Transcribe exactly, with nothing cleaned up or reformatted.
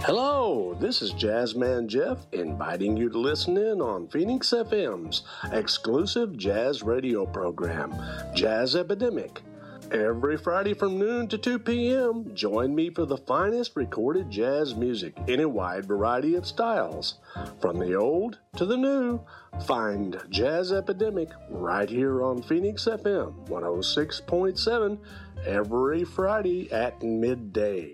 Hello, this is Jazzman Jeff inviting you to listen in on Phoenix F M's exclusive jazz radio program, Jazz Epidemic. Every Friday from noon to two p.m., join me for the finest recorded jazz music in a wide variety of styles. From the old to the new, find Jazz Epidemic right here on Phoenix F M one oh six point seven every Friday at midday.